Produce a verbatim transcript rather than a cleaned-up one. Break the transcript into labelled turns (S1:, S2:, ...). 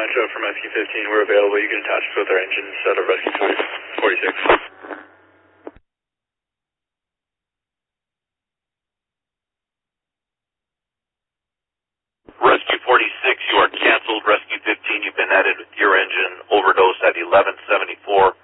S1: Metro from Rescue fifteen. We're available. You can attach us with our engines out of Rescue forty-six.
S2: Rescue forty-six, you are canceled. Rescue fifteen, you've been added with your engine overdose at eleven seventy-four